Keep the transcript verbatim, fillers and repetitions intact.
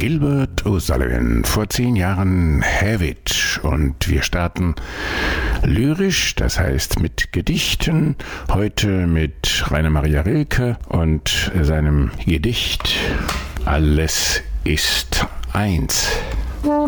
Gilbert O'Sullivan, vor zehn Jahren Have It, und wir starten lyrisch, das heißt mit Gedichten, heute mit Rainer Maria Rilke und seinem Gedicht Alles ist eins.